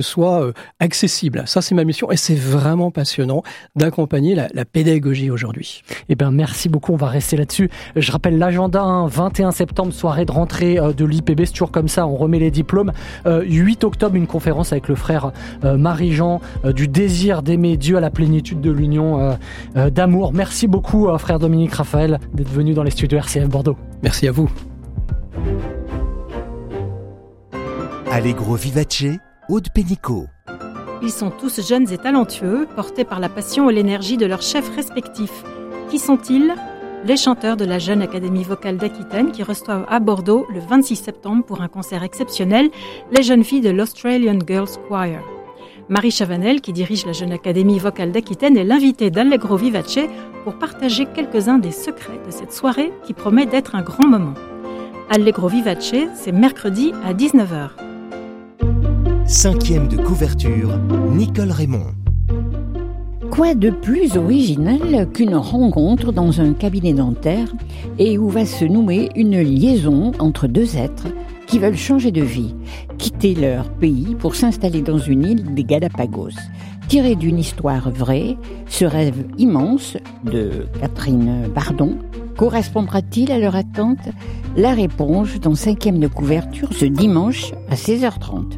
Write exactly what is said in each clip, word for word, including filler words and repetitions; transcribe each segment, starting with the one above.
soit euh, accessible. Ça, c'est ma mission et c'est vraiment passionnant d'accompagner la, la pédagogie aujourd'hui. Eh ben, merci beaucoup. On va rester là-dessus. Je rappelle l'agenda, hein, vingt et un septembre, soirée de rentrée euh, de l'I P B. C'est toujours comme ça. On remet les diplômes. Euh, huit octobre, une conférence avec le frère euh, Marie-Jean euh, du désir d'aimer Dieu à la plénitude de l'union euh, euh, d'amour. Merci beaucoup, euh, frère Dominique Raphaël, d'être venu dans les studios R C F Bordeaux. Merci à vous. Allegro Vivace, Aude Pénicaud. Ils sont tous jeunes et talentueux, portés par la passion et l'énergie de leurs chefs respectifs. Qui sont-ils ? Les chanteurs de la Jeune Académie Vocale d'Aquitaine qui reçoivent à Bordeaux le vingt-six septembre pour un concert exceptionnel les jeunes filles de l'Australian Girls Choir. Marie Chavanel, qui dirige la Jeune Académie Vocale d'Aquitaine, est l'invitée d'Allegro Vivace pour partager quelques-uns des secrets de cette soirée qui promet d'être un grand moment. Allegro Vivace, c'est mercredi à dix-neuf heures. Cinquième de couverture, Nicole Raymond. Quoi de plus original qu'une rencontre dans un cabinet dentaire et où va se nouer une liaison entre deux êtres qui veulent changer de vie, quitter leur pays pour s'installer dans une île des Galapagos. Tiré d'une histoire vraie, ce rêve immense de Catherine Bardon correspondra-t-il à leur attente ? La réponse dans cinquième de couverture ce dimanche à seize heures trente.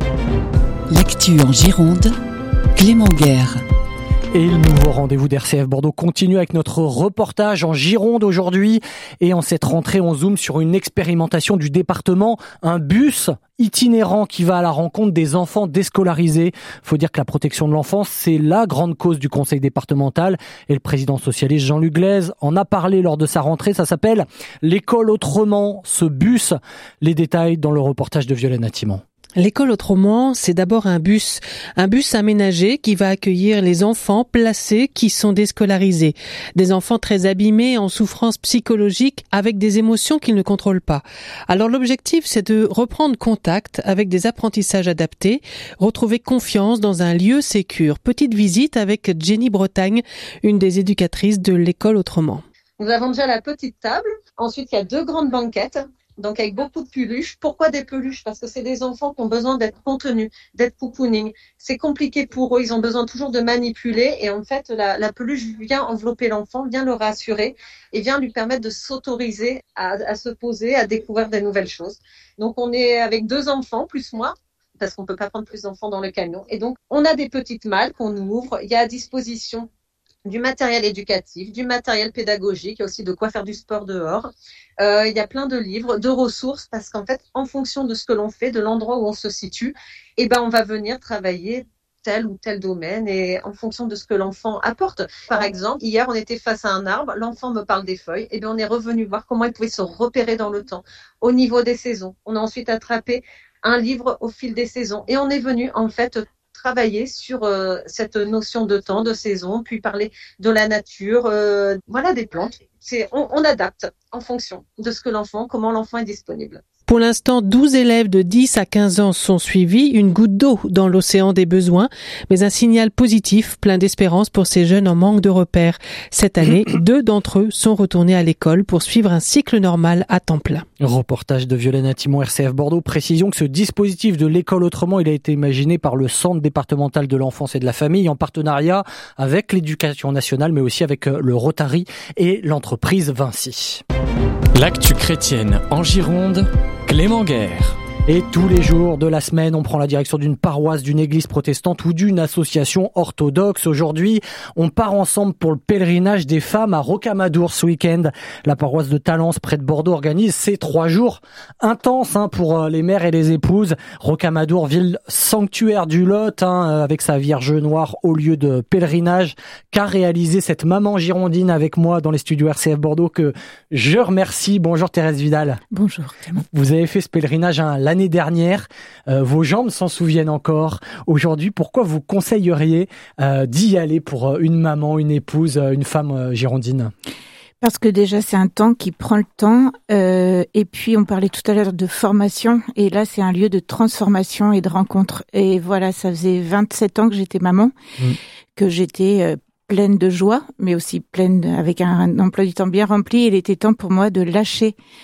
L'actu en Gironde, Clément Guerre. Et le nouveau rendez-vous d'R C F Bordeaux continue avec notre reportage en Gironde aujourd'hui. Et en cette rentrée, on zoome sur une expérimentation du département, un bus itinérant qui va à la rencontre des enfants déscolarisés. Faut dire que la protection de l'enfance, c'est la grande cause du conseil départemental. Et le président socialiste Jean-Luc Glaise en a parlé lors de sa rentrée. Ça s'appelle l'école autrement, ce bus. Les détails dans le reportage de Violaine Attiman. L'école autrement, c'est d'abord un bus, un bus aménagé qui va accueillir les enfants placés qui sont déscolarisés. Des enfants très abîmés, en souffrance psychologique, avec des émotions qu'ils ne contrôlent pas. Alors l'objectif, c'est de reprendre contact avec des apprentissages adaptés, retrouver confiance dans un lieu sécure. Petite visite avec Jenny Bretagne, une des éducatrices de l'école autrement. Nous avons déjà la petite table. Ensuite, il y a deux grandes banquettes. Donc avec beaucoup de peluches. Pourquoi des peluches ? Parce que c'est des enfants qui ont besoin d'être contenus, d'être poupounings. C'est compliqué pour eux, ils ont besoin toujours de manipuler et en fait la, la peluche vient envelopper l'enfant, vient le rassurer et vient lui permettre de s'autoriser à, à se poser, à découvrir des nouvelles choses. Donc on est avec deux enfants plus moi, parce qu'on peut pas prendre plus d'enfants dans le camion. Et donc on a des petites malles qu'on ouvre, il y a à disposition du matériel éducatif, du matériel pédagogique, il y a aussi de quoi faire du sport dehors. Euh, il y a plein de livres, de ressources, parce qu'en fait, en fonction de ce que l'on fait, de l'endroit où on se situe, eh ben, on va venir travailler tel ou tel domaine et en fonction de ce que l'enfant apporte. Par exemple, hier, on était face à un arbre, l'enfant me parle des feuilles, et bien, on est revenu voir comment il pouvait se repérer dans le temps, au niveau des saisons. On a ensuite attrapé un livre au fil des saisons et on est venu, en fait, travailler sur euh, cette notion de temps, de saison, puis parler de la nature, euh, voilà, des plantes. C'est, on, on adapte en fonction de ce que l'enfant, comment l'enfant est disponible. Pour l'instant, douze élèves de dix à quinze ans sont suivis, une goutte d'eau dans l'océan des besoins, mais un signal positif, plein d'espérance pour ces jeunes en manque de repères. Cette année, deux d'entre eux sont retournés à l'école pour suivre un cycle normal à temps plein. Reportage de Violaine Attiman, R C F Bordeaux. Précision que ce dispositif de l'école autrement, il a été imaginé par le Centre départemental de l'enfance et de la famille en partenariat avec l'Éducation nationale, mais aussi avec le Rotary et l'entreprise Vinci. L'actu chrétienne en Gironde, Clément Guerre. Et tous les jours de la semaine, on prend la direction d'une paroisse, d'une église protestante ou d'une association orthodoxe. Aujourd'hui, on part ensemble pour le pèlerinage des femmes à Rocamadour ce week-end. La paroisse de Talence, près de Bordeaux, organise ces trois jours intenses hein, pour les mères et les épouses. Rocamadour, ville sanctuaire du Lot, hein, avec sa Vierge Noire au lieu de pèlerinage, qu'a réalisé cette maman girondine avec moi dans les studios R C F Bordeaux que je remercie. Bonjour Thérèse Vidal. Bonjour Clément. Vous avez fait ce pèlerinage hein, l'année L'année dernière, euh, vos jambes s'en souviennent encore. Aujourd'hui, pourquoi vous conseilleriez euh, d'y aller pour euh, une maman, une épouse, euh, une femme euh, girondine ? Parce que déjà, c'est un temps qui prend le temps. Euh, et puis, on parlait tout à l'heure de formation. Et là, c'est un lieu de transformation et de rencontre. Et voilà, ça faisait vingt-sept ans que j'étais maman, mmh. que j'étais... Euh, pleine de joie, mais aussi pleine de, avec un, un emploi du temps bien rempli. Il était temps pour moi de lâcher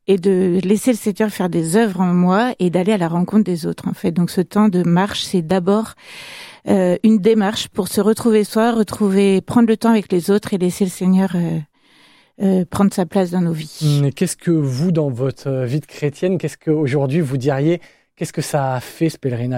et de laisser le Seigneur faire des œuvres en moi et d'aller à la rencontre des autres, en fait. Donc ce temps de marche, c'est d'abord euh, une démarche pour se retrouver soi, retrouver, prendre le temps avec les autres et laisser le Seigneur euh, euh, prendre sa place dans nos vies. Mais qu'est-ce que vous, dans votre vie de chrétienne, qu'est-ce qu'aujourd'hui vous diriez, qu'est-ce que ça a fait ce pèlerinage ?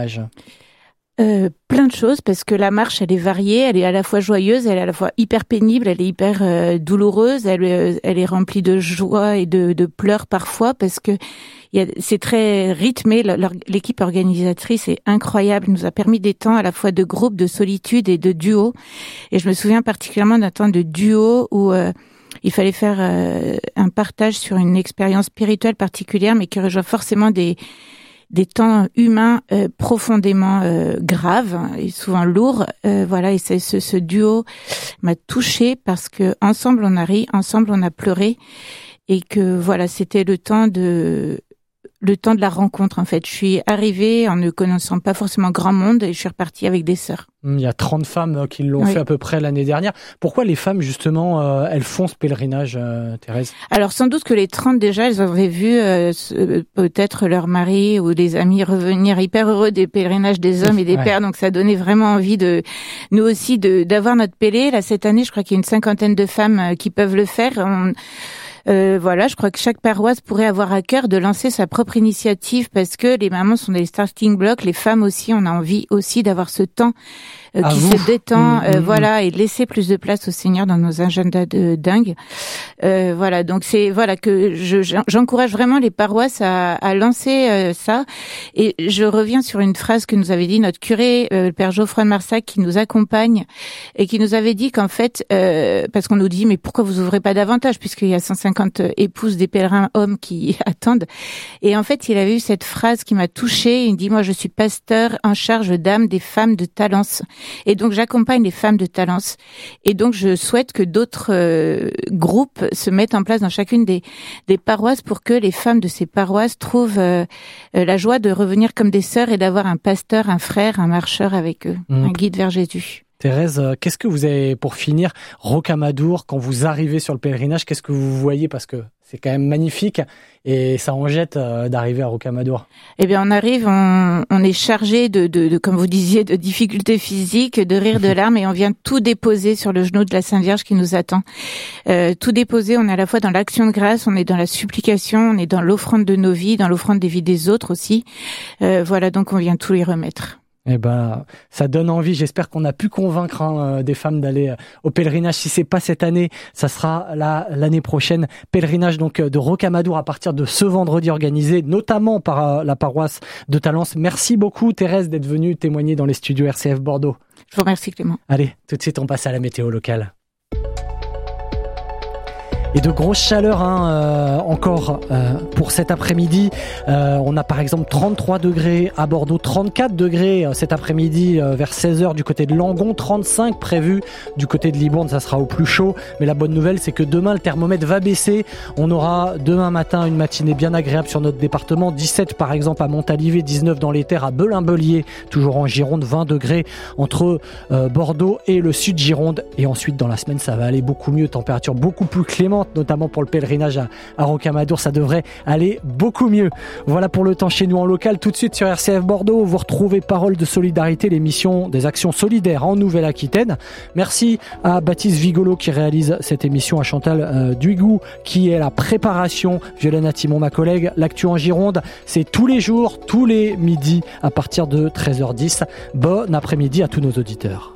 Euh, plein de choses, parce que la marche, elle est variée, elle est à la fois joyeuse, elle est à la fois hyper pénible, elle est hyper euh, douloureuse, elle, euh, elle est remplie de joie et de, de pleurs parfois, parce que il y a, c'est très rythmé. Leur, l'équipe organisatrice est incroyable, nous a permis des temps à la fois de groupe, de solitude et de duo. Et je me souviens particulièrement d'un temps de duo où euh, il fallait faire euh, un partage sur une expérience spirituelle particulière, mais qui rejoint forcément des des temps humains euh, profondément euh, graves et souvent lourds. Euh, voilà, et c'est, ce, ce duo m'a touchée parce que ensemble on a ri, ensemble on a pleuré, et que voilà, c'était le temps de le temps de la rencontre, en fait. Je suis arrivée en ne connaissant pas forcément grand monde et je suis repartie avec des sœurs. Il y a trente femmes qui l'ont oui. fait à peu près l'année dernière. Pourquoi les femmes, justement, euh, elles font ce pèlerinage, euh, Thérèse ? Alors, sans doute que les trente, déjà, elles avaient vu euh, peut-être leur mari ou des amis revenir hyper heureux des pèlerinages des hommes et des ouais. pères. Donc, ça donnait vraiment envie de, nous aussi, de, d'avoir notre pélé. Là, cette année, je crois qu'il y a une cinquantaine de femmes qui peuvent le faire. On, Euh, voilà, je crois que chaque paroisse pourrait avoir à cœur de lancer sa propre initiative, parce que les mamans sont des starting blocks, les femmes aussi, on a envie aussi d'avoir ce temps euh, qui vous. se détend, mmh, euh, mmh, voilà, et de laisser plus de place au Seigneur dans nos agendas de dingue. Euh, voilà, donc c'est voilà que je, j'encourage vraiment les paroisses à, à lancer euh, ça. Et je reviens sur une phrase que nous avait dit notre curé, euh, le Père Geoffroy de Marsac, qui nous accompagne et qui nous avait dit qu'en fait, euh, parce qu'on nous dit mais pourquoi vous ouvrez pas davantage, puisqu'il y a cent cinquante épouses des pèlerins hommes qui attendent. Et en fait, il avait eu cette phrase qui m'a touchée. Il dit, moi, je suis pasteur en charge d'âme des femmes de Talence. Et donc, j'accompagne les femmes de Talence. Et donc, je souhaite que d'autres euh, groupes se mettent en place dans chacune des, des paroisses pour que les femmes de ces paroisses trouvent euh, la joie de revenir comme des sœurs et d'avoir un pasteur, un frère, un marcheur avec eux, mmh. un guide vers Jésus. Thérèse, qu'est-ce que vous avez, pour finir, Rocamadour, quand vous arrivez sur le pèlerinage, qu'est-ce que vous voyez ? Parce que c'est quand même magnifique et ça en jette d'arriver à Rocamadour. Eh bien, on arrive, on, on est chargé de, de, de, comme vous disiez, de difficultés physiques, de rires, de larmes, et on vient tout déposer sur le genou de la Sainte Vierge qui nous attend. Euh, tout déposer, on est à la fois dans l'action de grâce, on est dans la supplication, on est dans l'offrande de nos vies, dans l'offrande des vies des autres aussi. Euh, voilà, donc on vient tout lui remettre. Eh ben, ça donne envie. J'espère qu'on a pu convaincre hein, des femmes d'aller au pèlerinage. Si c'est pas cette année, ça sera là l'année prochaine. Pèlerinage donc de Rocamadour à partir de ce vendredi, organisé notamment par la paroisse de Talence. Merci beaucoup Thérèse d'être venue témoigner dans les studios R C F Bordeaux. Je vous remercie Clément. Allez, tout de suite on passe à la météo locale. Et de grosses chaleurs hein, euh, encore euh, pour cet après-midi. Euh, on a par exemple trente-trois degrés à Bordeaux, trente-quatre degrés euh, cet après-midi euh, vers seize heures du côté de Langon, trente-cinq prévu du côté de Libourne, ça sera au plus chaud. Mais la bonne nouvelle, c'est que demain le thermomètre va baisser. On aura demain matin une matinée bien agréable sur notre département. dix-sept par exemple à Montalivet, dix-neuf dans les Terres, à Belin-Bellier, toujours en Gironde, vingt degrés entre euh, Bordeaux et le sud Gironde. Et ensuite dans la semaine, ça va aller beaucoup mieux, température beaucoup plus clémente, notamment pour le pèlerinage à, à Rocamadour, ça devrait aller beaucoup mieux. Voilà pour le temps chez nous en local. Tout de suite sur R C F Bordeaux, vous retrouvez Parole de solidarité, l'émission des actions solidaires en Nouvelle-Aquitaine. Merci à Baptiste Vigolo qui réalise cette émission, à Chantal euh, Duigou qui est la préparation, Violaine Timon ma collègue. L'actu en Gironde, c'est tous les jours, tous les midis à partir de treize heures dix. Bon après-midi à tous nos auditeurs.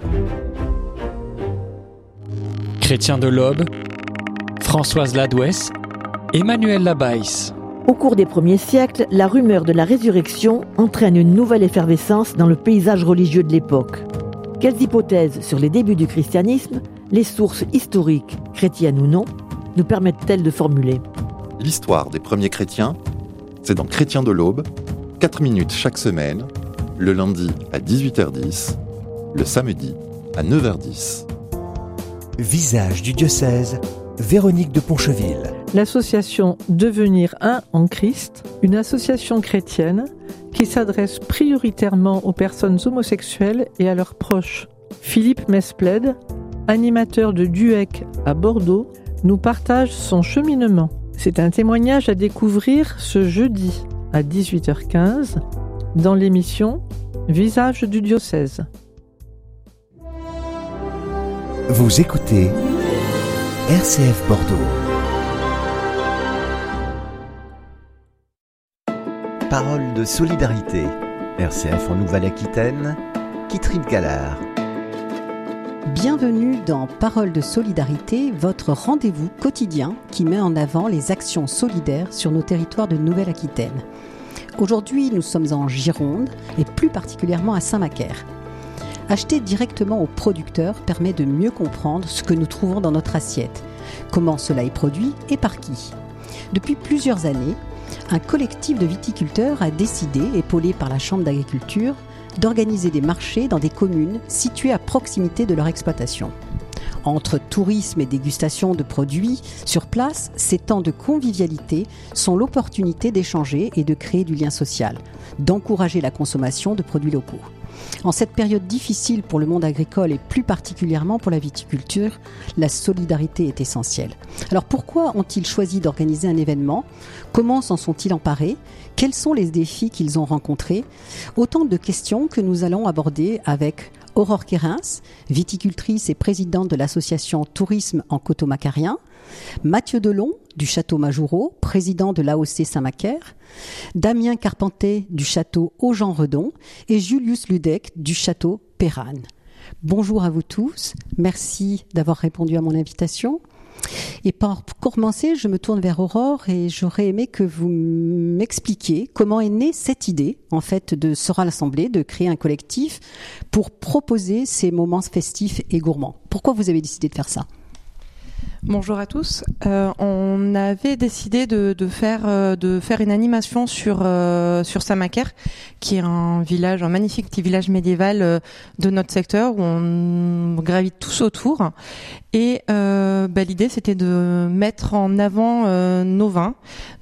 Chrétien de l'Aube, Françoise Ladouès, Emmanuel Labaisse. Au cours des premiers siècles, la rumeur de la résurrection entraîne une nouvelle effervescence dans le paysage religieux de l'époque. Quelles hypothèses sur les débuts du christianisme, les sources historiques, chrétiennes ou non, nous permettent-elles de formuler ? L'histoire des premiers chrétiens, c'est dans Chrétien de l'Aube, quatre minutes chaque semaine, le lundi à dix-huit heures dix, le samedi à neuf heures dix. Visage du diocèse, Véronique de Poncheville. L'association Devenir un en Christ, une association chrétienne qui s'adresse prioritairement aux personnes homosexuelles et à leurs proches. Philippe Mesplède, animateur de D U E C à Bordeaux, nous partage son cheminement. C'est un témoignage à découvrir ce jeudi à dix-huit heures quinze dans l'émission Visage du diocèse. Vous écoutez R C F Bordeaux. Parole de solidarité. R C F en Nouvelle-Aquitaine, Kitrin Gallard. Bienvenue dans Parole de solidarité, votre rendez-vous quotidien qui met en avant les actions solidaires sur nos territoires de Nouvelle-Aquitaine. Aujourd'hui, nous sommes en Gironde et plus particulièrement à Saint-Macaire. Acheter directement aux producteurs permet de mieux comprendre ce que nous trouvons dans notre assiette, comment cela est produit et par qui. Depuis plusieurs années, un collectif de viticulteurs a décidé, épaulé par la Chambre d'agriculture, d'organiser des marchés dans des communes situées à proximité de leur exploitation. Entre tourisme et dégustation de produits sur place, ces temps de convivialité sont l'opportunité d'échanger et de créer du lien social, d'encourager la consommation de produits locaux. En cette période difficile pour le monde agricole et plus particulièrement pour la viticulture, la solidarité est essentielle. Alors pourquoi ont-ils choisi d'organiser un événement ? Comment s'en sont-ils emparés ? Quels sont les défis qu'ils ont rencontrés ? Autant de questions que nous allons aborder avec Aurore Quérins, viticultrice et présidente de l'association Tourisme en Coteaux-Macarien, Mathieu Delon du Château Majoureau, président de l'A O C Saint-Macaire, Damien Carpenter du Château Aujean-Redon et Julius Ludek du Château Pérane. Bonjour à vous tous, merci d'avoir répondu à mon invitation. Et pour commencer, je me tourne vers Aurore et j'aurais aimé que vous m'expliquiez comment est née cette idée, en fait, de se rassembler, de créer un collectif pour proposer ces moments festifs et gourmands. Pourquoi vous avez décidé de faire ça ? Bonjour à tous. Euh, on avait décidé de, de faire euh, de faire une animation sur euh, sur Saint-Macaire, qui est un village, un magnifique petit village médiéval euh, de notre secteur où on gravite tous autour. Et euh, bah, l'idée, c'était de mettre en avant euh, nos vins,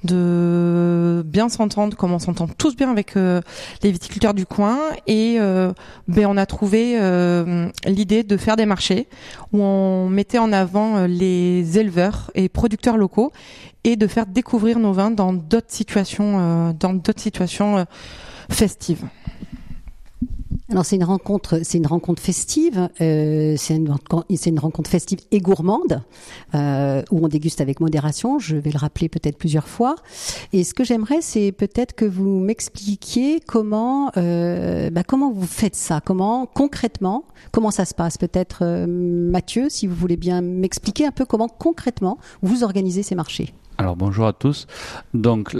de bien s'entendre, comme on s'entend tous bien avec euh, les viticulteurs du coin. Et euh, bah, on a trouvé euh, l'idée de faire des marchés où on mettait en avant les éleveurs et producteurs locaux et de faire découvrir nos vins dans d'autres situations, euh, dans d'autres situations euh, festives. Alors c'est une rencontre, c'est une rencontre festive, euh, c'est, une, c'est une rencontre festive et gourmande euh, où on déguste avec modération. Je vais le rappeler peut-être plusieurs fois. Et ce que j'aimerais, c'est peut-être que vous m'expliquiez comment, euh, bah, comment vous faites ça, comment concrètement, comment ça se passe. Peut-être euh, Mathieu, si vous voulez bien m'expliquer un peu comment concrètement vous organisez ces marchés. Alors bonjour à tous. Donc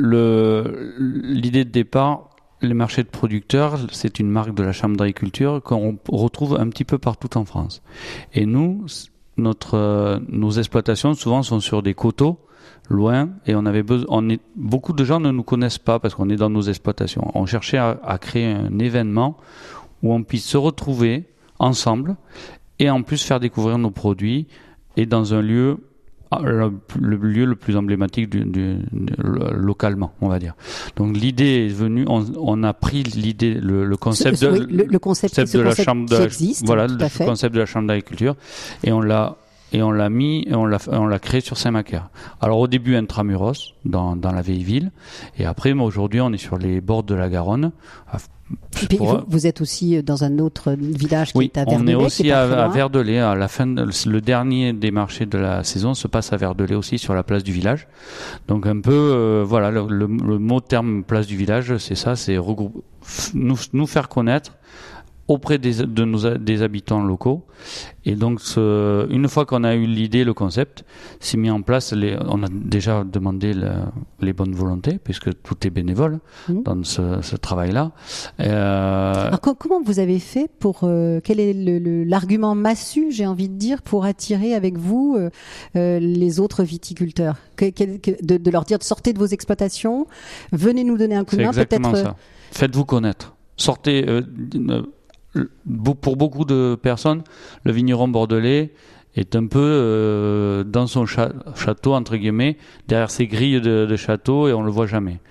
le, l'idée de départ. Les marchés de producteurs, c'est une marque de la Chambre d'agriculture qu'on retrouve un petit peu partout en France. Et nous, notre, euh, nos exploitations souvent sont sur des coteaux, loin, et on avait besoin, on est, beaucoup de gens ne nous connaissent pas parce qu'on est dans nos exploitations. On cherchait à, à créer un événement où on puisse se retrouver ensemble et en plus faire découvrir nos produits et dans un lieu Le, le lieu le plus emblématique du, du, du, localement, on va dire. Donc l'idée est venue, on, on a pris l'idée, le, le concept ce, de, oui, le, le concept, concept de la chambre de, existe, voilà, le fait. concept de la chambre d'agriculture, et on l'a et on l'a mis et on l'a on l'a créé sur Saint-Macaire. Alors au début intramuros dans dans la vieille ville, et après aujourd'hui on est sur les bords de la Garonne. Et puis, vous, vous êtes aussi dans un autre village qui oui, est à Verdelais. On est aussi à, à Verdelais. À la fin, de, le dernier des marchés de la saison se passe à Verdelais aussi sur la place du village. Donc un peu, euh, voilà, le, le, le mot terme place du village, c'est ça, c'est regrouper, nous, nous faire connaître auprès des, de nos, des habitants locaux. Et donc, ce, une fois qu'on a eu l'idée, le concept, s'est mis en place, les, on a déjà demandé le, les bonnes volontés, puisque tout est bénévole mmh. dans ce, ce travail-là. Euh... Alors, comment vous avez fait pour, euh, quel est le, le, l'argument massu, j'ai envie de dire, pour attirer avec vous euh, euh, les autres viticulteurs que, que, de, de leur dire, sortez de vos exploitations, venez nous donner un coup de main, peut-être. C'est exactement ça. Faites-vous connaître. Sortez... Euh, euh, pour beaucoup de personnes, le vigneron bordelais est un peu euh, dans son cha- château, entre guillemets, derrière ses grilles de, de château, et on le voit jamais.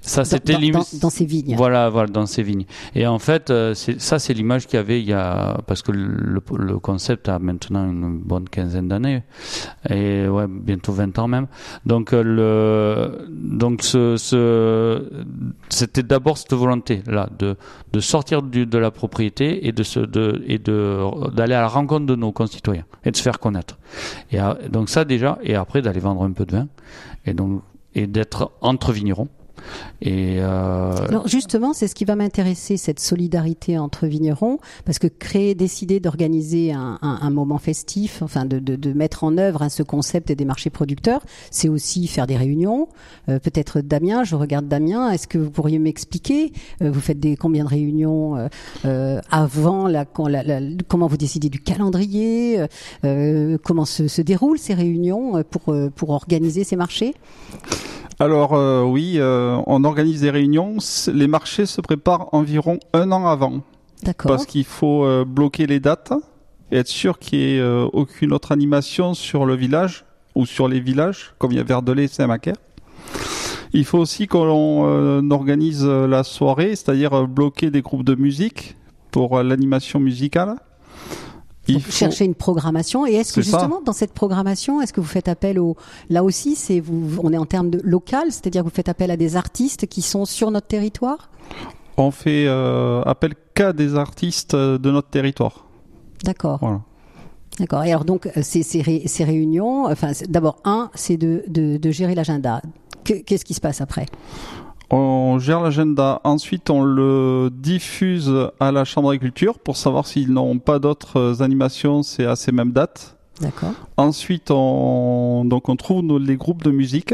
Ça, c'était dans, dans, dans ces vignes. Voilà, voilà, dans ces vignes. Et en fait, euh, c'est, ça, c'est l'image qu'il y avait il y a, parce que le, le concept a maintenant une bonne quinzaine d'années, et ouais, bientôt vingt ans même. Donc, euh, le, donc, ce, ce, c'était d'abord cette volonté-là de, de sortir du, de la propriété et de se, de, et de, d'aller à la rencontre de nos concitoyens et de se faire connaître. Et donc ça déjà, et après d'aller vendre un peu de vin, et donc, et d'être entre vignerons. Et euh... Alors justement, c'est ce qui va m'intéresser, cette solidarité entre vignerons, parce que créer, décider d'organiser un, un, un moment festif, enfin de, de, de mettre en œuvre hein, ce concept des marchés producteurs, c'est aussi faire des réunions. Euh, peut-être Damien, je regarde Damien, est-ce que vous pourriez m'expliquer, euh, vous faites des combien de réunions euh, euh, avant, la, la, la, comment vous décidez du calendrier, euh, comment se, se déroulent ces réunions pour, pour organiser ces marchés? Alors euh, oui, euh, on organise des réunions. Les marchés se préparent environ un an avant. D'accord. Parce qu'il faut euh, bloquer les dates et être sûr qu'il n'y ait euh, aucune autre animation sur le village ou sur les villages, comme il y a Verdelais et Saint-Macaire. Il faut aussi qu'on euh, organise la soirée, c'est-à-dire euh, bloquer des groupes de musique pour euh, l'animation musicale. Donc, faut... chercher une programmation. Et est-ce que c'est justement ça. dans cette programmation, est-ce que vous faites appel au, là aussi, c'est vous, on est en termes de local, c'est-à-dire que vous faites appel à des artistes qui sont sur notre territoire? On fait euh, appel qu'à des artistes de notre territoire. D'accord. Voilà. D'accord. Et alors donc ces, ces, ré, ces réunions, enfin d'abord un, c'est de, de, de gérer l'agenda. Que, qu'est-ce qui se passe après? On gère l'agenda. Ensuite, on le diffuse à la Chambre d'agriculture pour savoir s'ils n'ont pas d'autres animations, c'est à ces mêmes dates. D'accord. Ensuite, on, donc on trouve nos, les groupes de musique.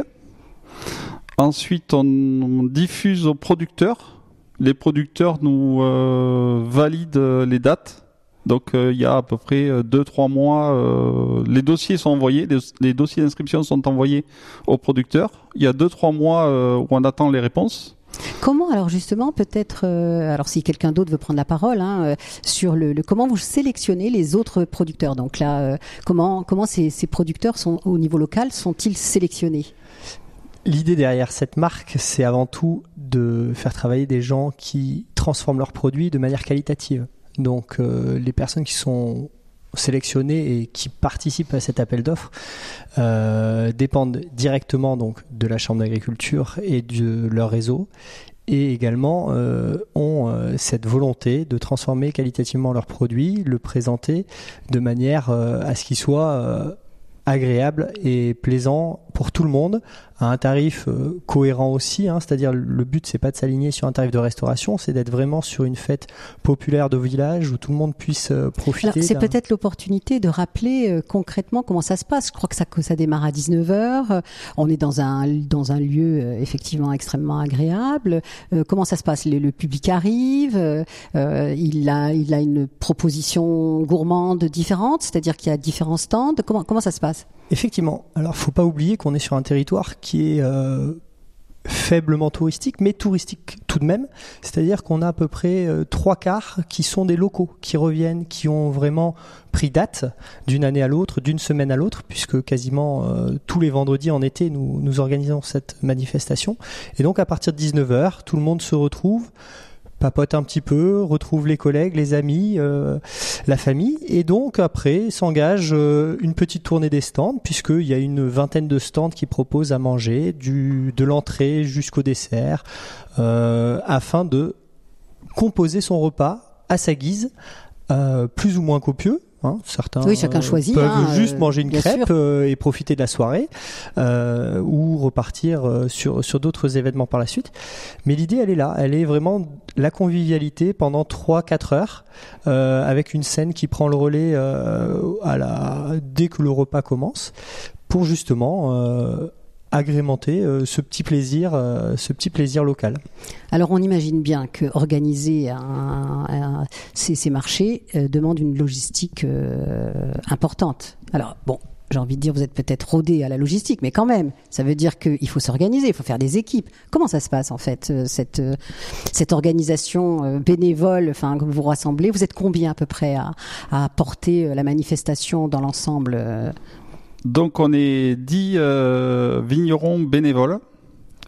Ensuite, on, on diffuse aux producteurs. Les producteurs nous euh, valident les dates. Donc, il euh, y a à peu près deux trois mois, euh, les dossiers sont envoyés, les, les dossiers d'inscription sont envoyés aux producteurs. Il y a deux trois mois euh, où on attend les réponses. Comment alors justement peut-être, euh, alors si quelqu'un d'autre veut prendre la parole, hein, euh, sur le, le comment vous sélectionnez les autres producteurs. Donc là, euh, comment comment ces, ces producteurs sont au niveau local sont-ils sélectionnés? L'idée derrière cette marque, c'est avant tout de faire travailler des gens qui transforment leurs produits de manière qualitative. Donc euh, les personnes qui sont sélectionnées et qui participent à cet appel d'offres euh, dépendent directement donc de la Chambre d'agriculture et de leur réseau, et également euh, ont euh, cette volonté de transformer qualitativement leurs produits, le présenter de manière euh, à ce qu'il soit euh, agréable et plaisant pour tout le monde, à un tarif euh, cohérent aussi, hein, c'est-à-dire le but c'est pas de s'aligner sur un tarif de restauration, c'est d'être vraiment sur une fête populaire de village où tout le monde puisse euh, profiter. Alors, c'est d'un... peut-être l'opportunité de rappeler euh, concrètement comment ça se passe. Je crois que ça, que ça démarre à dix-neuf heures, on est dans un, dans un lieu euh, effectivement extrêmement agréable. Euh, comment ça se passe? le, le public arrive, euh, il, a, il a une proposition gourmande différente, c'est-à-dire qu'il y a différents stands. Comment, comment ça se passe? Effectivement. Alors, faut pas oublier qu'on est sur un territoire qui est euh, faiblement touristique, mais touristique tout de même. C'est-à-dire qu'on a à peu près euh, trois quarts qui sont des locaux, qui reviennent, qui ont vraiment pris date d'une année à l'autre, d'une semaine à l'autre, puisque quasiment euh, tous les vendredis en été, nous, nous organisons cette manifestation. Et donc, à partir de dix-neuf heures, tout le monde se retrouve, papote un petit peu, retrouve les collègues, les amis, euh, la famille, et donc après s'engage euh, une petite tournée des stands, puisqu'il y a une vingtaine de stands qui proposent à manger, du, de l'entrée jusqu'au dessert, euh, afin de composer son repas à sa guise, euh, plus ou moins copieux. Hein, certains oui, chacun choisit, peuvent hein, juste euh, manger une crêpe euh, et profiter de la soirée euh, ou repartir euh, sur, sur d'autres événements par la suite. Mais l'idée, elle est là. Elle est vraiment la convivialité pendant trois à quatre heures euh, avec une scène qui prend le relais euh, à la, dès que le repas commence pour justement euh, agrémenter euh, ce petit plaisir, euh, ce petit plaisir local. Alors on imagine bien que organiser un, un, ces, ces marchés euh, demande une logistique euh, importante. Alors bon, j'ai envie de dire, vous êtes peut-être rodé à la logistique, mais quand même, ça veut dire qu'il faut s'organiser, il faut faire des équipes. Comment ça se passe en fait, euh, cette euh, cette organisation euh, bénévole, enfin que vous vous rassemblez? Vous êtes combien à peu près à, à porter euh, la manifestation dans l'ensemble euh Donc on est dix euh, vignerons bénévoles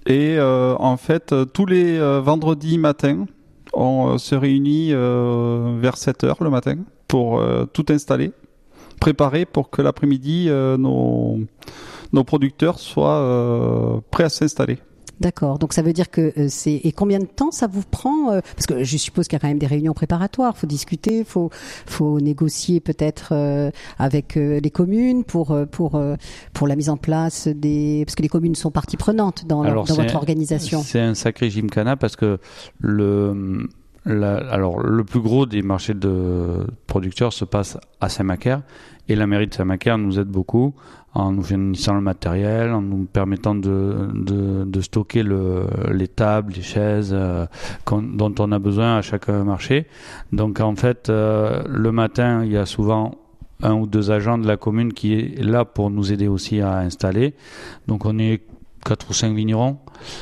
Et euh, en fait, tous les euh, vendredis matins, on euh, se réunit euh, vers sept heures le matin pour euh, tout installer, préparer pour que l'après-midi, euh, nos, nos producteurs soient euh, prêts à s'installer. D'accord. Donc ça veut dire que euh, c'est et combien de temps ça vous prend euh, parce que je suppose qu'il y a quand même des réunions préparatoires, faut discuter, faut faut négocier peut-être euh, avec euh, les communes pour euh, pour euh, pour la mise en place des parce que les communes sont partie prenante dans, alors, dans votre organisation. C'est un sacré gymkhana parce que le la, alors le plus gros des marchés de producteurs se passe à Saint-Macaire et la mairie de Saint-Macaire nous aide beaucoup en nous fournissant le matériel, en nous permettant de, de, de stocker le, les tables, les chaises euh, dont on a besoin à chaque marché. Donc en fait, euh, le matin, il y a souvent un ou deux agents de la commune qui est là pour nous aider aussi à installer. Donc on est quatre ou cinq vignerons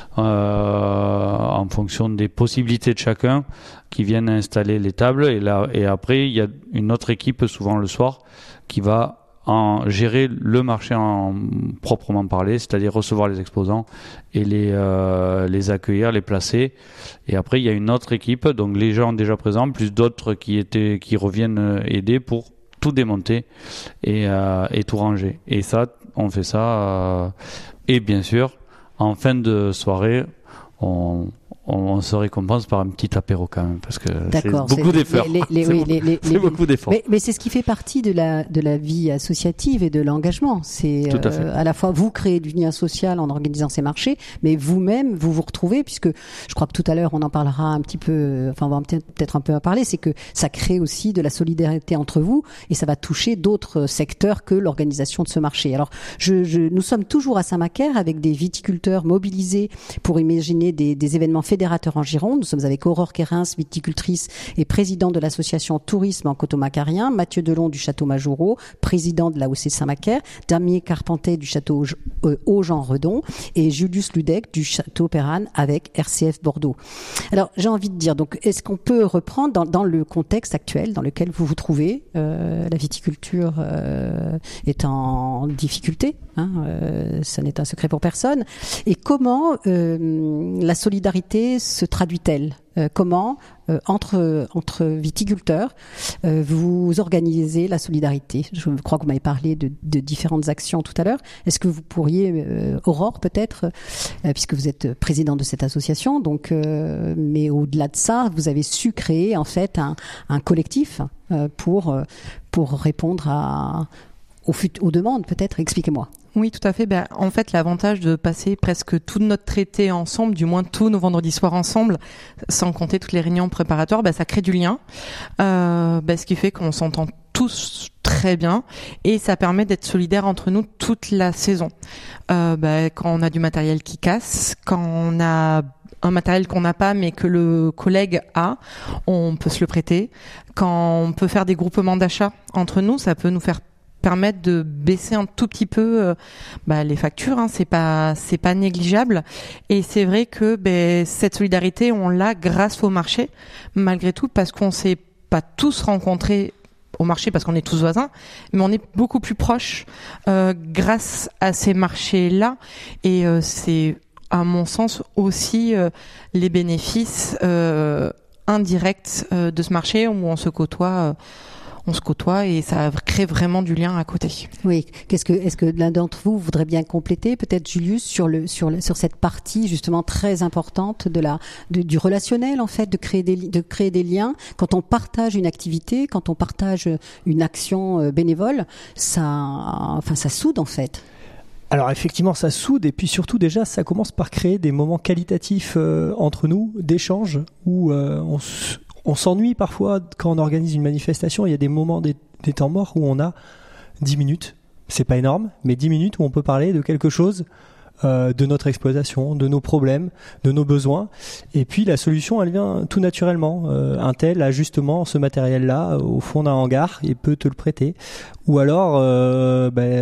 euh, en fonction des possibilités de chacun qui viennent installer les tables. Et, là, et après, il y a une autre équipe, souvent le soir, qui va en gérer le marché en proprement parler, c'est-à-dire recevoir les exposants et les euh, les accueillir, les placer. Et après, il y a une autre équipe, donc les gens déjà présents, plus d'autres qui étaient qui reviennent aider pour tout démonter et euh, et tout ranger. Et ça, on fait ça. Euh, et bien sûr, en fin de soirée, on on se récompense par un petit apéro quand même parce que D'accord, c'est beaucoup c'est d'efforts. Les, les, c'est oui, beaucoup, les, les, c'est les, beaucoup d'efforts. Mais, mais c'est ce qui fait partie de la de la vie associative et de l'engagement. C'est Tout à, euh, à la fois vous créez du lien social en organisant ces marchés, mais vous-même vous vous retrouvez puisque je crois que tout à l'heure on en parlera un petit peu. Enfin, on va peut-être peut-être un peu en parler. C'est que ça crée aussi de la solidarité entre vous et ça va toucher d'autres secteurs que l'organisation de ce marché. Alors, je, je, nous sommes toujours à Saint-Macaire avec des viticulteurs mobilisés pour imaginer des, des événements fédérateurs en Gironde. Nous sommes avec Aurore Kérins, viticultrice et présidente de l'association Tourisme en Coteau-Macarien, Mathieu Delon du Château Majoureau, président de l'A O C Saint-Macaire, Damien Carpentet du Château Haut-Jean-Redon et Julius Ludec du Château Perrane avec R C F Bordeaux. Alors, j'ai envie de dire, donc, est-ce qu'on peut reprendre dans, dans le contexte actuel dans lequel vous vous trouvez, euh, la viticulture euh, est en difficulté, hein, euh, ça n'est un secret pour personne, et comment euh, la solidarité se traduit-elle? Euh, comment, euh, entre, entre viticulteurs, euh, vous organisez la solidarité? Je crois que vous m'avez parlé de, de différentes actions tout à l'heure. Est-ce que vous pourriez, euh, Aurore peut-être, euh, puisque vous êtes président de cette association, donc, euh, mais au-delà de ça, vous avez su créer en fait un, un collectif euh, pour, pour répondre à, aux, fut- aux demandes peut-être. Expliquez-moi. Oui, tout à fait. Ben, en fait, l'avantage de passer presque tout notre traité ensemble, du moins tous nos vendredis soirs ensemble, sans compter toutes les réunions préparatoires, ben, ça crée du lien, euh, ben, ce qui fait qu'on s'entend tous très bien et ça permet d'être solidaires entre nous toute la saison. Euh, ben, quand on a du matériel qui casse, quand on a un matériel qu'on n'a pas mais que le collègue a, on peut se le prêter. Quand on peut faire des groupements d'achat entre nous, ça peut nous faire permettre de baisser un tout petit peu euh, bah, les factures, hein, c'est pas c'est pas négligeable et c'est vrai que ben, cette solidarité on l'a grâce au marché malgré tout parce qu'on s'est pas tous rencontrés au marché parce qu'on est tous voisins, mais on est beaucoup plus proches euh, grâce à ces marchés-là et euh, c'est à mon sens aussi euh, les bénéfices euh, indirects euh, de ce marché où on se côtoie euh, on se côtoie et ça crée vraiment du lien à côté. Oui. Qu'est-ce que, est-ce que l'un d'entre vous voudrait bien compléter, peut-être Julius, sur le, sur le, sur cette partie justement très importante de la, de, du relationnel en fait, de créer des, de créer des liens. Quand on partage une activité, quand on partage une action bénévole, ça, enfin, ça soude en fait. Alors effectivement, ça soude et puis surtout déjà, ça commence par créer des moments qualitatifs euh, entre nous, d'échanges où euh, on se On s'ennuie parfois quand on organise une manifestation. Il y a des moments, des, des temps morts où on a dix minutes. C'est pas énorme, mais dix minutes où on peut parler de quelque chose, euh, de notre exploitation, de nos problèmes, de nos besoins. Et puis la solution, elle vient tout naturellement. Euh, un tel a justement ce matériel-là au fond d'un hangar et peut te le prêter. Ou alors, euh, ben,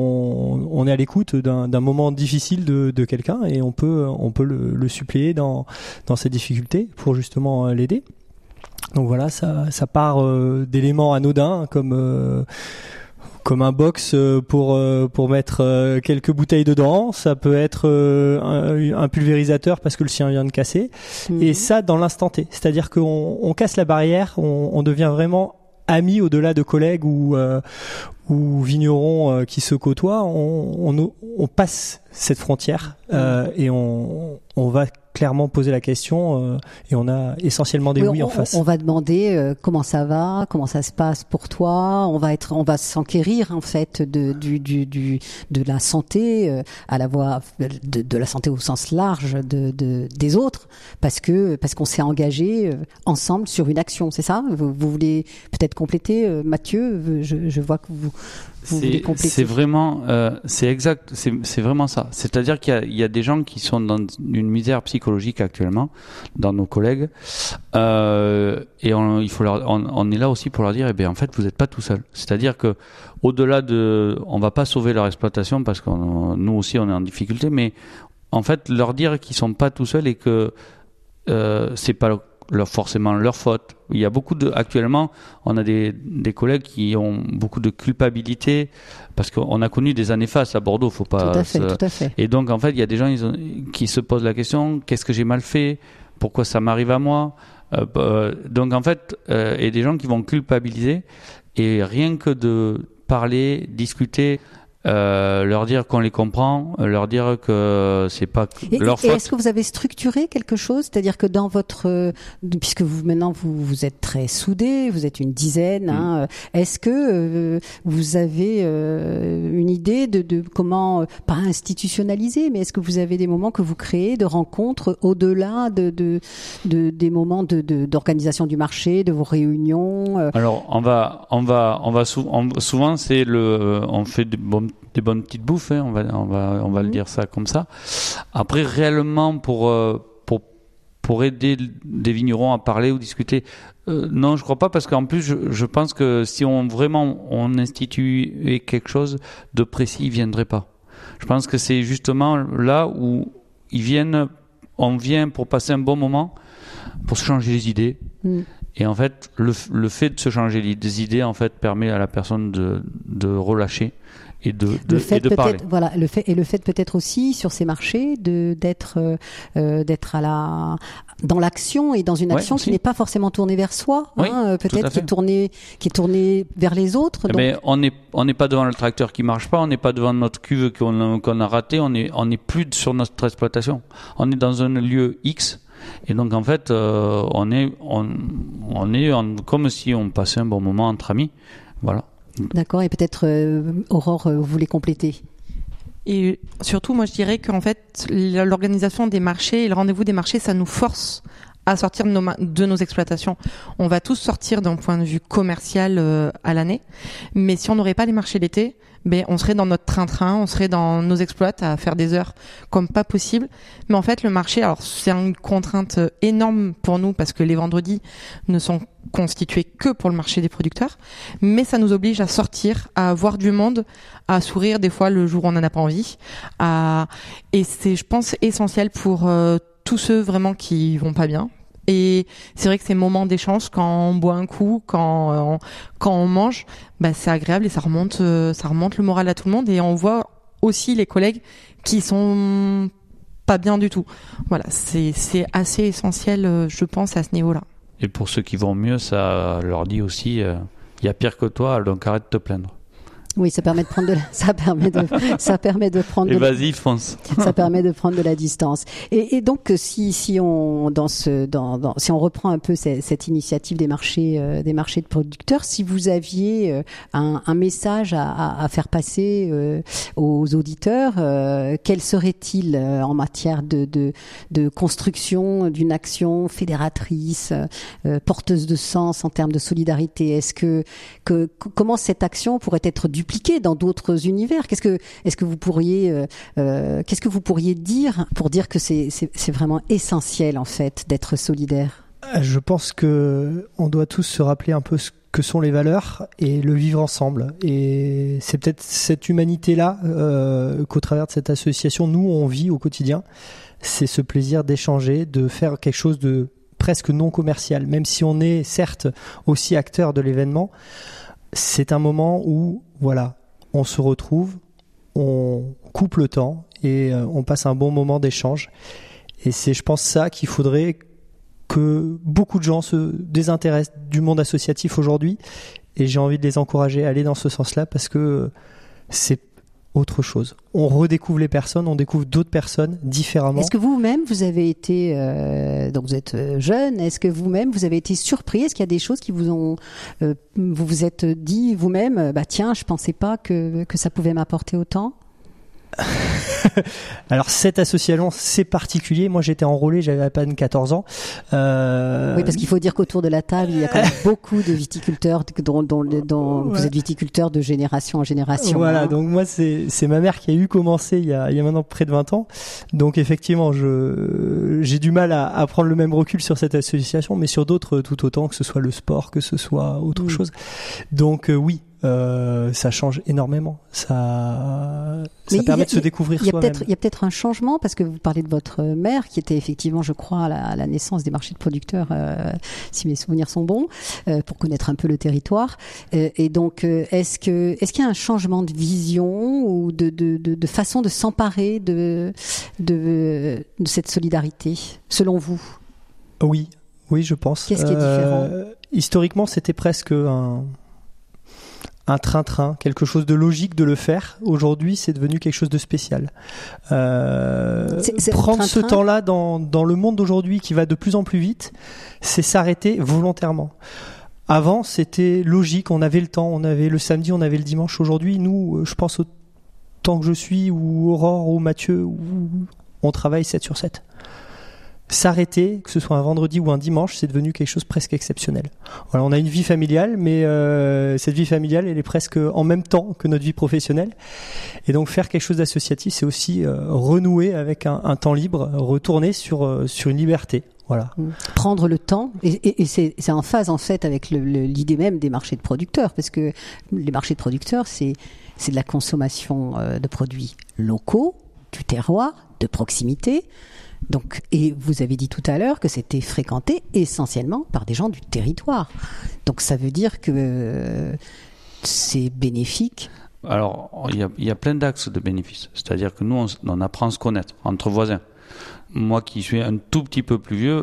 on, on est à l'écoute d'un, d'un moment difficile de, de quelqu'un et on peut, on peut le, le suppléer dans, dans ses difficultés pour justement l'aider. Donc voilà, ça, ça part euh, d'éléments anodins comme euh, comme un box pour pour mettre quelques bouteilles dedans. Ça peut être un, un pulvérisateur parce que le sien vient de casser. Mmh. Et ça dans l'instant T. C'est-à-dire qu'on on casse la barrière, on, on devient vraiment amis au-delà de collègues ou euh, ou vignerons euh, qui se côtoient. On, on on passe cette frontière euh, mmh. et on on va clairement poser la question euh, et on a essentiellement des oui, oui on, en face. On va demander euh, comment ça va, comment ça se passe pour toi. On va être, on va s'enquérir en fait de du du, du de la santé euh, à la voie de, de la santé au sens large de, de des autres parce que parce qu'on s'est engagé euh, ensemble sur une action. C'est ça? Vous, vous voulez peut-être compléter, euh, Mathieu? Je, je vois que vous. Vous c'est, c'est vraiment, euh, c'est exact, c'est, c'est vraiment ça. C'est-à-dire qu'il y a, il y a des gens qui sont dans une misère psychologique actuellement, dans nos collègues, euh, et on, il faut leur, on, on est là aussi pour leur dire, eh bien, en fait, vous n'êtes pas tout seul. C'est-à-dire que, au-delà de, on va pas sauver leur exploitation parce que nous aussi on est en difficulté, mais en fait, leur dire qu'ils sont pas tout seuls et que euh, c'est pas leur, forcément leur faute. Il y a beaucoup de, actuellement, on a des, des collègues qui ont beaucoup de culpabilité parce qu'on a connu des années fastes à Bordeaux, faut pas. Tout à fait, se... tout à fait. Et donc, en fait, il y a des gens ils ont, qui se posent la question, qu'est-ce que j'ai mal fait? Pourquoi ça m'arrive à moi? euh, euh, Donc, en fait, euh, et des gens qui vont culpabiliser et rien que de parler, discuter, Euh, leur dire qu'on les comprend, leur dire que c'est pas et, leur et faute. Est-ce que vous avez structuré quelque chose? C'est-à-dire que dans votre, euh, puisque vous maintenant vous vous êtes très soudés, vous êtes une dizaine, mmh. hein, est-ce que euh, vous avez euh, une idée de, de comment, euh, pas institutionnaliser, mais est-ce que vous avez des moments que vous créez de rencontres au-delà de, de, de des moments de, de d'organisation du marché, de vos réunions? euh... Alors on va on va on va sou- on, souvent c'est le on fait des bonnes des bonnes petites bouffes, hein, on va on va on va mmh. le dire ça comme ça. Après réellement pour euh, pour pour aider des vignerons à parler ou discuter, euh, non je crois pas parce qu'en plus je, je pense que si on vraiment on instituait quelque chose de précis, ils viendraient pas. Je pense que c'est justement là où ils viennent, on vient pour passer un bon moment, pour se changer les idées. Mmh. Et en fait, le, le fait de se changer les idées, en fait, permet à la personne de, de relâcher et de, de, le fait et de parler. Voilà, le fait et le fait peut-être aussi sur ces marchés de d'être euh, d'être à la dans l'action et dans une action ouais, qui n'est pas forcément tournée vers soi, oui, hein, peut-être qui est tournée qui est tournée vers les autres. Eh donc... ben, on n'est on n'est pas devant le tracteur qui marche pas, on n'est pas devant notre cuve qu'on a, qu'on a raté, on est on est plus sur notre exploitation. On est dans un lieu X. Et donc en fait, euh, on est, on, on est en, comme si on passait un bon moment entre amis, voilà. D'accord. Et peut-être euh, Aurore, vous voulez compléter? Et surtout, moi je dirais qu'en fait, l'organisation des marchés et le rendez-vous des marchés, ça nous force à sortir de nos, de nos exploitations. On va tous sortir d'un point de vue commercial euh, à l'année, mais si on n'aurait pas les marchés d'été, ben on serait dans notre train-train, on serait dans nos exploits à faire des heures comme pas possible. Mais en fait, le marché, alors c'est une contrainte énorme pour nous parce que les vendredis ne sont constitués que pour le marché des producteurs, mais ça nous oblige à sortir, à voir du monde, à sourire des fois le jour où on n'en a pas envie. À... Et c'est, je pense, essentiel pour euh, tous ceux vraiment qui vont pas bien. Et c'est vrai que ces moments d'échange, quand on boit un coup, quand on, quand on mange, bah c'est agréable et ça remonte, ça remonte le moral à tout le monde. Et on voit aussi les collègues qui sont pas bien du tout. Voilà, c'est c'est assez essentiel, je pense, à ce niveau-là. Et pour ceux qui vont mieux, ça leur dit aussi, il euh, y a pire que toi, donc arrête de te plaindre. Oui, ça permet de prendre de la, ça permet de, ça permet de prendre. Et de vas-y, fonce. Ça permet de prendre de la distance. Et, et donc, si, si on, dans ce, dans, dans, si on reprend un peu cette, cette initiative des marchés, euh, des marchés de producteurs, si vous aviez euh, un, un message à, à, à faire passer euh, aux auditeurs, euh, quel serait-il euh, en matière de, de, de construction d'une action fédératrice, euh, porteuse de sens en termes de solidarité? Est-ce que, que, comment cette action pourrait être dupliquée dans d'autres univers? Qu'est-ce que, est-ce que vous pourriez, euh, euh, qu'est-ce que vous pourriez dire pour dire que c'est, c'est, c'est vraiment essentiel en fait d'être solidaire? Je pense que on doit tous se rappeler un peu ce que sont les valeurs et le vivre ensemble. Et c'est peut-être cette humanité-là euh, qu'au travers de cette association, nous on vit au quotidien. C'est ce plaisir d'échanger, de faire quelque chose de presque non commercial, même si on est certes aussi acteur de l'événement. c'est un moment où, voilà, on se retrouve, on coupe le temps et euh, on passe un bon moment d'échange. Et c'est, je pense, ça qu'il faudrait que beaucoup de gens se désintéressent du monde associatif aujourd'hui. Et j'ai envie de les encourager à aller dans ce sens-là parce que c'est autre chose. On redécouvre les personnes, on découvre d'autres personnes différemment. Est-ce que vous-même, vous avez été, euh, donc vous êtes jeune, est-ce que vous-même, vous avez été surpris? Est-ce qu'il y a des choses qui vous ont, euh, vous vous êtes dit vous-même, bah tiens, je pensais pas que, que ça pouvait m'apporter autant? Alors cette association, c'est particulier. Moi, j'étais enrôlé, j'avais à peine quatorze ans. Euh... Oui, parce qu'il faut dire qu'autour de la table, il y a quand même beaucoup de viticulteurs, dont, dont, dont ouais. Vous êtes viticulteur de génération en génération. Voilà, hein. Donc moi, c'est, c'est ma mère qui a eu commencé il y a, il y a maintenant près de vingt ans. Donc effectivement, je, j'ai du mal à, à prendre le même recul sur cette association, mais sur d'autres tout autant, que ce soit le sport, que ce soit autre mmh. chose. Donc euh, oui. Euh, ça change énormément. Ça, ça permet a, de se découvrir il y a soi-même. Peut-être, il y a peut-être un changement parce que vous parlez de votre mère qui était effectivement, je crois, à la, à la naissance des marchés de producteurs, euh, si mes souvenirs sont bons, euh, pour connaître un peu le territoire. Euh, et donc, euh, est-ce que, est-ce qu'il y a un changement de vision ou de, de, de, de façon de s'emparer de, de, de cette solidarité, selon vous? Oui, oui, je pense. Qu'est-ce qui est différent? euh, Historiquement, c'était presque un un train-train, quelque chose de logique de le faire. Aujourd'hui, c'est devenu quelque chose de spécial. Euh, c'est, c'est prendre ce temps-là dans, dans le monde d'aujourd'hui qui va de plus en plus vite, c'est s'arrêter volontairement. Avant, c'était logique, on avait le temps, on avait le samedi, on avait le dimanche. Aujourd'hui, nous, je pense au temps que je suis, ou Aurore, ou Mathieu, ou on travaille sept sur sept. S'arrêter, que ce soit un vendredi ou un dimanche, c'est devenu quelque chose de presque exceptionnel. Voilà, on a une vie familiale, mais euh, cette vie familiale, elle est presque en même temps que notre vie professionnelle. Et donc faire quelque chose d'associatif, c'est aussi euh, renouer avec un, un temps libre, retourner sur euh, sur une liberté. Voilà. Prendre le temps, et, et, et c'est, c'est en phase en fait avec le, le, l'idée même des marchés de producteurs, parce que les marchés de producteurs, c'est c'est de la consommation euh, de produits locaux, du terroir, de proximité. Donc, et vous avez dit tout à l'heure que c'était fréquenté essentiellement par des gens du territoire. Donc ça veut dire que euh, c'est bénéfique. Alors, il y a, il y a plein d'axes de bénéfices. C'est-à-dire que nous, on, on apprend à se connaître entre voisins. Moi qui suis un tout petit peu plus vieux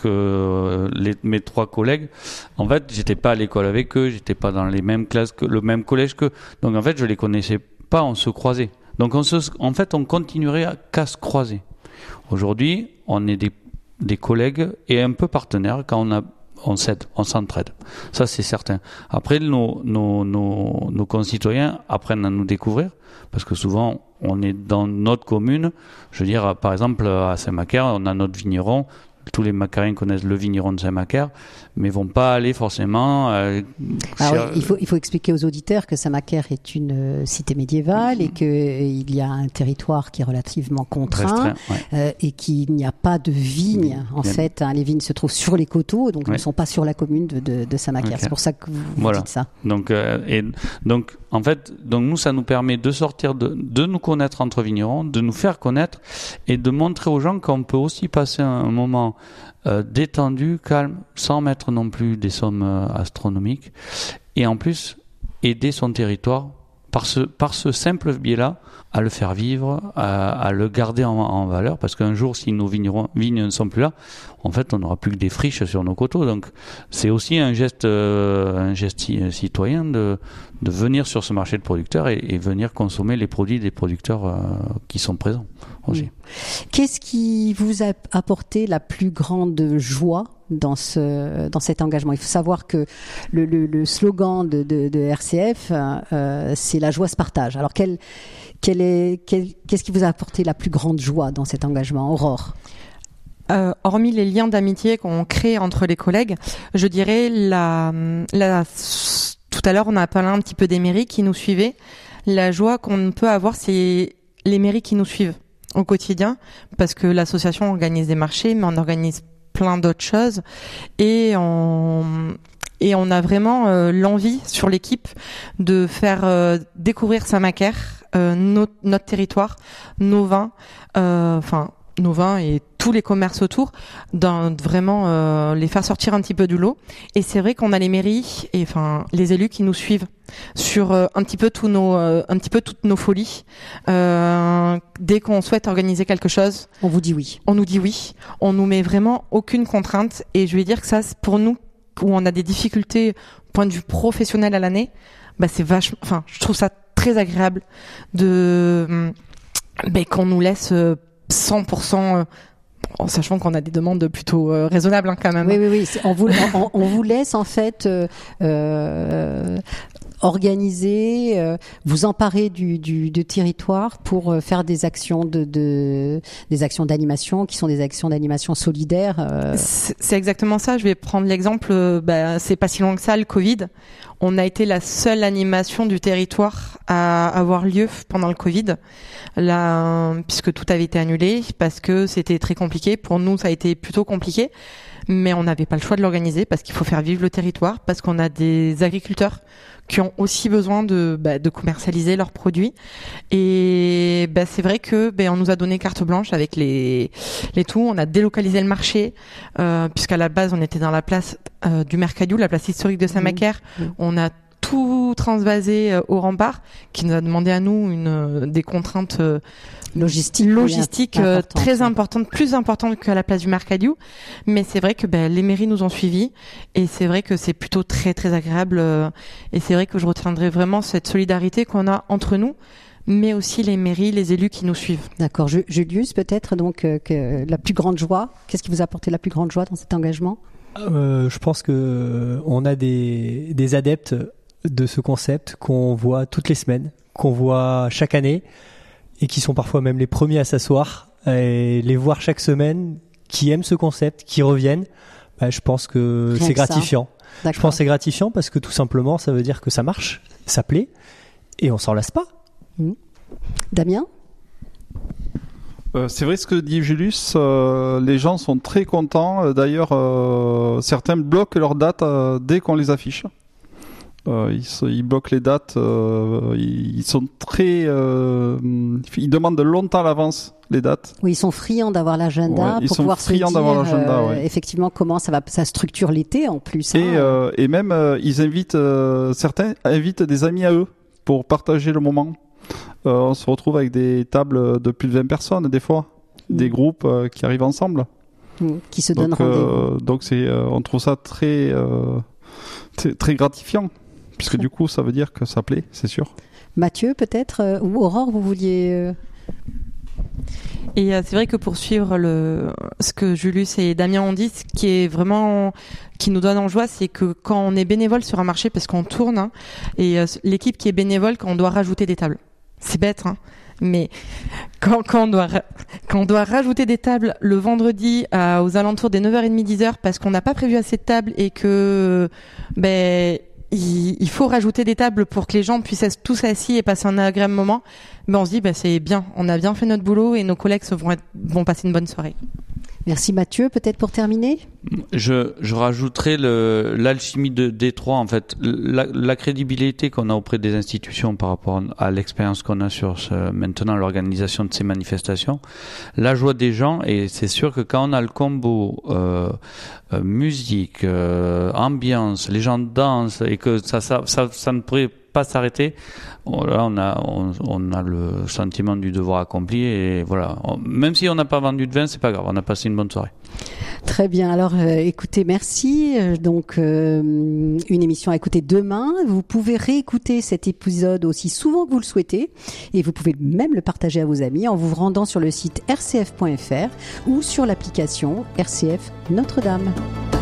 que les, mes trois collègues, en fait, j'étais pas à l'école avec eux, j'étais pas dans les mêmes classes que le même collège qu'eux. Donc en fait, je les connaissais pas, on se croisait. Donc on se, en fait, on continuerait à, qu'à se croiser. Aujourd'hui, on est des, des collègues et un peu partenaires quand on, a, on s'aide, on s'entraide. Ça, c'est certain. Après, nos, nos, nos, nos concitoyens apprennent à nous découvrir parce que souvent, on est dans notre commune. Je veux dire, par exemple, à Saint-Macaire, on a notre vigneron. Tous les Macariens connaissent le vigneron de Saint-Macaire, mais vont pas aller forcément. Euh, Alors, cher... il faut il faut expliquer aux auditeurs que Saint-Macaire est une euh, cité médiévale mmh. et que euh, il y a un territoire qui est relativement contraint ouais. euh, et qu'il n'y a pas de vignes. En Bien. fait, hein, les vignes se trouvent sur les coteaux, donc ouais. ne sont pas sur la commune de, de, de Saint-Macaire. Okay. C'est pour ça que vous, vous voilà. dites ça. Donc euh, et donc en fait, donc nous ça nous permet de sortir de de nous connaître entre vignerons, de nous faire connaître et de montrer aux gens qu'on peut aussi passer un, un moment Euh, détendu, calme, sans mettre non plus des sommes euh, astronomiques, et en plus aider son territoire par ce par ce simple biais-là à le faire vivre, à, à le garder en, en valeur, parce qu'un jour, si nos vignerons, vignes ne sont plus là, en fait, on n'aura plus que des friches sur nos coteaux. Donc, c'est aussi un geste, euh, un geste citoyen de de venir sur ce marché de producteurs et, et venir consommer les produits des producteurs euh, qui sont présents aussi. Qu'est-ce qui vous a apporté la plus grande joie dans ce dans cet engagement? Il faut savoir que le, le, le slogan de, de, de R C F, euh, c'est la joie se partage. Alors, quel, quel est, quel, qu'est-ce qui vous a apporté la plus grande joie dans cet engagement, Aurore? Euh, hormis les liens d'amitié qu'on crée entre les collègues, je dirais la, la tout à l'heure on a parlé un petit peu des mairies qui nous suivaient. La joie qu'on peut avoir, c'est les mairies qui nous suivent au quotidien, parce que l'association organise des marchés, mais on organise plein d'autres choses, et on et on a vraiment euh, l'envie sur l'équipe de faire euh, découvrir Saint-Macaire, euh, notre, notre territoire, nos vins, enfin. Euh, nos vins et tous les commerces autour, dans vraiment euh, les faire sortir un petit peu du lot. Et c'est vrai qu'on a les mairies et enfin les élus qui nous suivent sur euh, un petit peu tous nos, euh, un petit peu toutes nos folies. Euh, dès qu'on souhaite organiser quelque chose, on vous dit oui. On nous dit oui. On nous met vraiment aucune contrainte. Et je vais dire que ça, pour nous, où on a des difficultés point de vue professionnel à l'année, bah c'est vachement. Enfin, je trouve ça très agréable de bah, qu'on nous laisse cent pour cent. En sachant qu'on a des demandes plutôt euh, raisonnables hein, quand même. Oui, oui, oui. On vous, on, on vous laisse en fait euh, euh, organiser, euh, vous emparer du, du, du territoire pour faire des actions de, de des actions d'animation qui sont des actions d'animation solidaire. Euh. C'est, c'est exactement ça. Je vais prendre l'exemple. Euh, bah, c'est pas si loin que ça, le Covid. On a été la seule animation du territoire à avoir lieu pendant le Covid, là, puisque tout avait été annulé parce que c'était très compliqué. Pour nous, ça a été plutôt compliqué, mais on n'avait pas le choix de l'organiser parce qu'il faut faire vivre le territoire, parce qu'on a des agriculteurs qui ont aussi besoin de, bah, de commercialiser leurs produits. Et bah, c'est vrai que bah, on nous a donné carte blanche avec les, les tout. On a délocalisé le marché, euh, puisqu'à la base, on était dans la place euh, du Mercadiou, la place historique de Saint-Macaire. Mmh. Mmh. On a tout transvasé euh, au rempart, qui nous a demandé à nous une, euh, des contraintes euh, logistiques logistique, oui, euh, très importantes, plus importantes qu'à la place du Mercadiou. Mais c'est vrai que ben, les mairies nous ont suivis et c'est vrai que c'est plutôt très très agréable. Euh, et c'est vrai que je retiendrai vraiment cette solidarité qu'on a entre nous, mais aussi les mairies, les élus qui nous suivent. D'accord. Julius, peut-être donc euh, que la plus grande joie. Qu'est-ce qui vous a apporté la plus grande joie dans cet engagement ? euh, Je pense que on a des, des adeptes de ce concept qu'on voit toutes les semaines, qu'on voit chaque année et qui sont parfois même les premiers à s'asseoir et les voir chaque semaine, qui aiment ce concept, qui reviennent. Bah, je pense que Rien c'est que gratifiant. Je pense que c'est gratifiant parce que tout simplement ça veut dire que ça marche, ça plaît et on s'en lasse pas. Mmh. Damien ? Euh, c'est vrai ce que dit Julius, euh, les gens sont très contents. D'ailleurs, euh, certains bloquent leurs dates euh, dès qu'on les affiche. Euh, ils, ils bloquent les dates, euh, ils, ils sont très, euh, ils demandent de longtemps à l'avance les dates. Oui, ils sont friands d'avoir l'agenda ouais, pour pouvoir se dire euh, ouais. effectivement comment ça va, ça structure l'été en plus. Hein. Et, euh, et même euh, ils invitent, euh, certains invitent des amis à eux pour partager le moment. Euh, on se retrouve avec des tables de plus de vingt personnes des fois, mmh. des groupes euh, qui arrivent ensemble, mmh. qui se donnent donc, rendez-vous. Euh, donc c'est, euh, on trouve ça très, euh, très, très gratifiant. Puisque du coup, ça veut dire que ça plaît, c'est sûr. Mathieu, peut-être, euh, ou Aurore, vous vouliez... Euh... Et euh, c'est vrai que pour suivre le, ce que Julius et Damien ont dit, ce qui est vraiment, qui nous donne en joie, c'est que quand on est bénévole sur un marché, parce qu'on tourne, hein, et euh, l'équipe qui est bénévole, quand on doit rajouter des tables. C'est bête, hein. Mais quand, quand, on doit, quand on doit rajouter des tables le vendredi à, aux alentours des neuf heures trente, dix heures, parce qu'on n'a pas prévu assez de tables et que, ben, il faut rajouter des tables pour que les gens puissent être tous assis et passer un agréable moment, ben on se dit ben c'est bien, on a bien fait notre boulot et nos collègues vont, être, vont passer une bonne soirée. Merci Mathieu, peut-être pour terminer. Je, je rajouterai le, l'alchimie de Détroit, en fait, la, la crédibilité qu'on a auprès des institutions par rapport à l'expérience qu'on a sur ce, maintenant l'organisation de ces manifestations, la joie des gens, et c'est sûr que quand on a le combo euh, euh, musique, euh, ambiance, les gens dansent et que ça, ça, ça, ça ne pourrait pas s'arrêter. Là, on a, on, on a le sentiment du devoir accompli et voilà. On, même si on n'a pas vendu de vin, c'est pas grave. On a passé une bonne soirée. Très bien. Alors, euh, écoutez, merci. Donc, euh, une émission à écouter demain. Vous pouvez réécouter cet épisode aussi souvent que vous le souhaitez et vous pouvez même le partager à vos amis en vous rendant sur le site r c f point f r ou sur l'application R C F Notre-Dame.